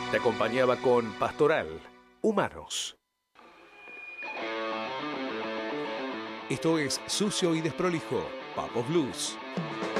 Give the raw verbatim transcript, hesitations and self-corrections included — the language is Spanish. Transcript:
Te acompañaba con Pastoral, Humanos. Esto es Sucio y Desprolijo, Papos Blues.